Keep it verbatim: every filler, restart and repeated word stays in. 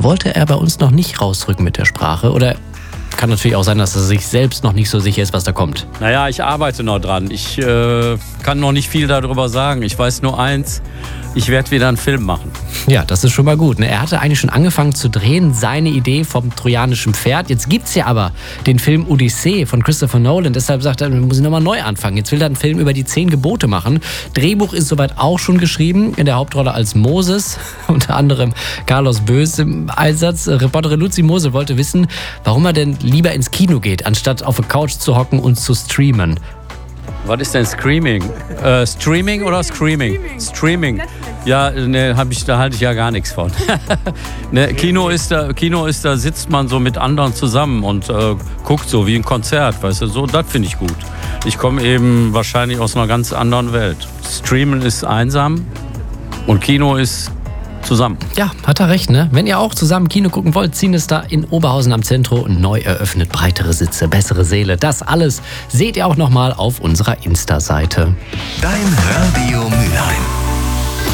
wollte er bei uns noch nicht rausrücken mit der Sprache. Oder kann natürlich auch sein, dass er sich selbst noch nicht so sicher ist, was da kommt. Naja, ich arbeite noch dran. Ich äh, kann noch nicht viel darüber sagen. Ich weiß nur eins, ich werde wieder einen Film machen. Ja, das ist schon mal gut. Ne? Er hatte eigentlich schon angefangen zu drehen, seine Idee vom trojanischen Pferd. Jetzt gibt es ja aber den Film Odyssee von Christopher Nolan. Deshalb sagt er, wir müssen nochmal neu anfangen. Jetzt will er einen Film über die zehn Gebote machen. Drehbuch ist soweit auch schon geschrieben. In der Hauptrolle als Moses, unter anderem Carlos Bös im Einsatz. Reporterin Luzi Mose wollte wissen, warum er denn lieber ins Kino geht, anstatt auf der Couch zu hocken und zu streamen. Was ist denn Screaming? Äh, Streaming oder Screaming? Streaming. Ja, ne, hab ich, da halte ich ja gar nichts von. ne, Kino ist da, Kino ist da sitzt man so mit anderen zusammen und äh, guckt so wie ein Konzert, weißt du, so, das finde ich gut. Ich komme eben wahrscheinlich aus einer ganz anderen Welt. Streamen ist einsam und Kino ist zusammen. Ja, hat er recht, ne? Wenn ihr auch zusammen Kino gucken wollt, Cinestar in Oberhausen am Zentro neu eröffnet. Breitere Sitze, bessere Seele. Das alles seht ihr auch nochmal auf unserer Insta-Seite. Dein Radio Mülheim.